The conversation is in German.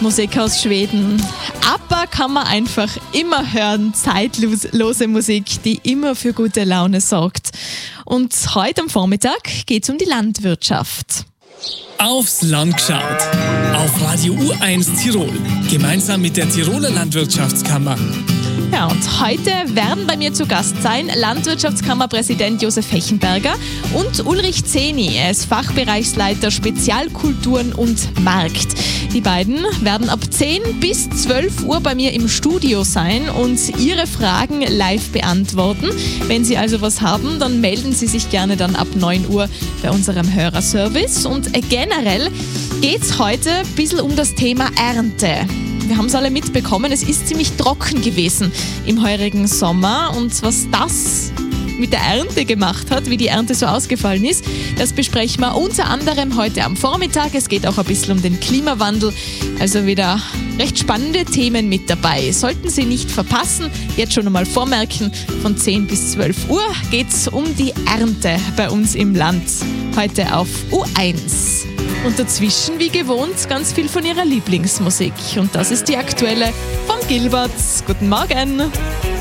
Popmusik aus Schweden. ABBA kann man einfach immer hören. Zeitlose Musik, die immer für gute Laune sorgt. Und heute am Vormittag geht es um die Landwirtschaft. Aufs Land geschaut. Auf Radio U1 Tirol. Gemeinsam mit der Tiroler Landwirtschaftskammer. Ja, und heute werden bei mir zu Gast sein Landwirtschaftskammerpräsident Josef Hechenberger und Ulrich Zeni. Er ist Fachbereichsleiter Spezialkulturen und Markt. Die beiden werden ab 10 bis 12 Uhr bei mir im Studio sein und ihre Fragen live beantworten. Wenn Sie also was haben, dann melden Sie sich gerne dann ab 9 Uhr bei unserem Hörerservice. Und generell geht es heute ein bisschen um das Thema Ernte. Wir haben es alle mitbekommen, es ist ziemlich trocken gewesen im heurigen Sommer. Und was das mit der Ernte gemacht hat, wie die Ernte so ausgefallen ist, das besprechen wir unter anderem heute am Vormittag. Es geht auch ein bisschen um den Klimawandel, also wieder recht spannende Themen mit dabei. Sollten Sie nicht verpassen, jetzt schon einmal vormerken, von 10 bis 12 Uhr geht es um die Ernte bei uns im Land, heute auf U1. Und dazwischen, wie gewohnt, ganz viel von ihrer Lieblingsmusik. Und das ist die aktuelle von Gilberts. Guten Morgen!